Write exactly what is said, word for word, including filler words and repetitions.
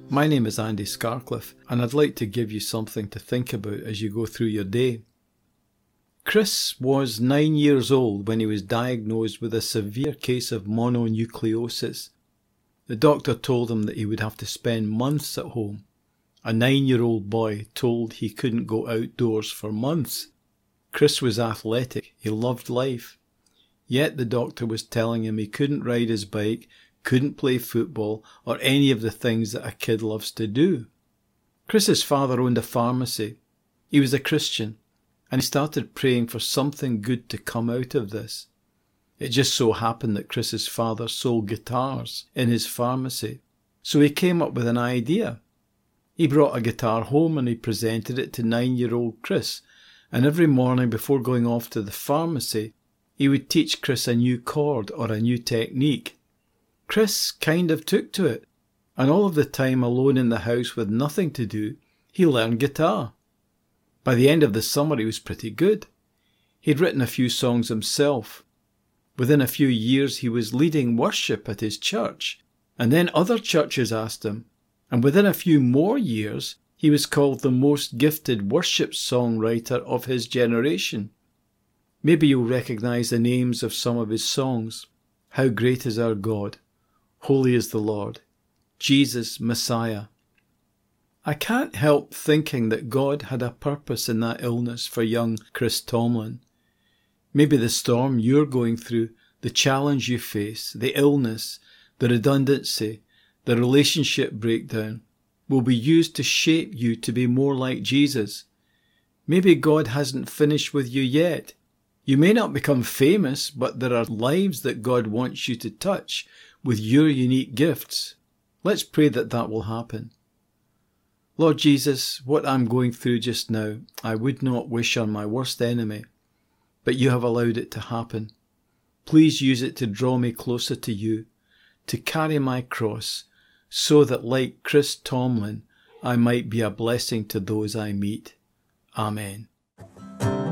My name is Andy Scarcliffe, and I'd like to give you something to think about as you go through your day. Chris was nine years old when he was diagnosed with a severe case of mononucleosis. The doctor told him that he would have to spend months at home. A nine-year-old boy told he couldn't go outdoors for months. Chris was athletic. He loved life. Yet the doctor was telling him he couldn't ride his bike, couldn't play football, or any of the things that a kid loves to do. Chris's father owned a pharmacy. He was a Christian, and he started praying for something good to come out of this. It just so happened that Chris's father sold guitars in his pharmacy, so he came up with an idea. He brought a guitar home and he presented it to nine-year-old Chris, and every morning before going off to the pharmacy, he would teach Chris a new chord or a new technique. Chris kind of took to it, and all of the time alone in the house with nothing to do, he learned guitar. By the end of the summer he was pretty good. He'd written a few songs himself. Within a few years he was leading worship at his church, and then other churches asked him, and within a few more years he was called the most gifted worship songwriter of his generation. Maybe you'll recognise the names of some of his songs. How Great Is Our God, Holy is the Lord, Jesus, Messiah. I can't help thinking that God had a purpose in that illness for young Chris Tomlin. Maybe the storm you're going through, the challenge you face, the illness, the redundancy, the relationship breakdown, will be used to shape you to be more like Jesus. Maybe God hasn't finished with you yet. You may not become famous, but there are lives that God wants you to touch with your unique gifts. Let's pray that that will happen. Lord Jesus, what I'm going through just now, I would not wish on my worst enemy, but you have allowed it to happen. Please use it to draw me closer to you, to carry my cross, so that like Chris Tomlin, I might be a blessing to those I meet. Amen.